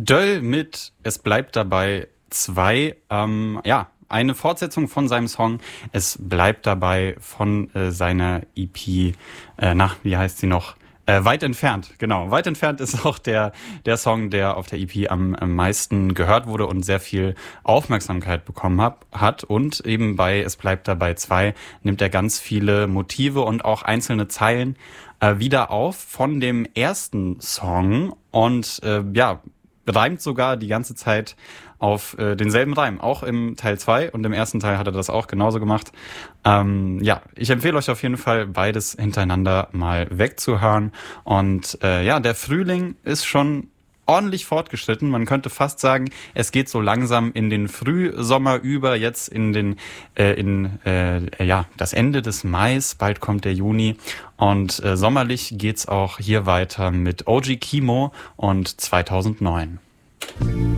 Döll mit Es bleibt dabei 2. Eine Fortsetzung von seinem Song Es bleibt dabei von seiner EP, wie heißt sie noch? Weit entfernt, genau. Weit entfernt ist auch der Song, der auf der EP am meisten gehört wurde und sehr viel Aufmerksamkeit bekommen hat. Und eben bei Es bleibt dabei 2 nimmt er ganz viele Motive und auch einzelne Zeilen wieder auf von dem ersten Song und reimt sogar die ganze Zeit auf denselben Reim, auch im Teil 2 und im ersten Teil hat er das auch genauso gemacht. Ich empfehle euch auf jeden Fall, beides hintereinander mal wegzuhören. Und der Frühling ist schon ordentlich fortgeschritten. Man könnte fast sagen, es geht so langsam in den Frühsommer über, jetzt in das Ende des Mais, bald kommt der Juni. Und sommerlich geht's auch hier weiter mit OG Kimo und 2009.